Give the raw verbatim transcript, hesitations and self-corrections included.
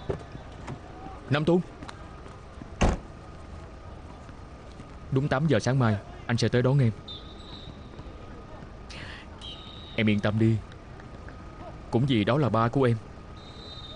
Nam Tuấn, đúng tám giờ sáng mai anh sẽ tới đón em. Em yên tâm đi, cũng vì đó là ba của em